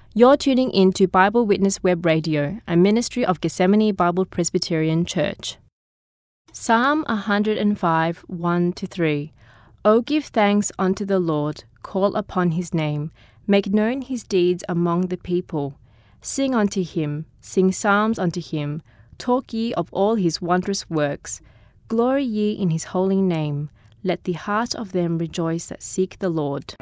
You're tuning in to Bible Witness Web Radio, a ministry of Gethsemane Bible Presbyterian Church. Psalm 105, 1-3. O give thanks unto the Lord, call upon his name, make known his deeds among the people. Sing unto him, sing psalms unto him, talk ye of all his wondrous works. Glory ye in his holy name, let the heart of them rejoice that seek the Lord.